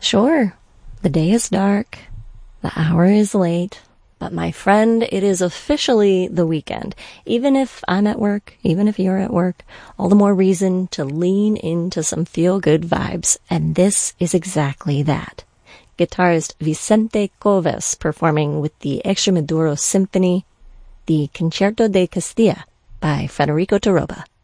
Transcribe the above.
Sure, the day is dark, the hour is late, but my friend, it is officially the weekend. Even if I'm at work, even if you're at work, all the more reason to lean into some feel-good vibes. And this is exactly that. Guitarist Vicente Coves performing with the Extremoduro Symphony, the Concerto de Castilla by Federico Torroba.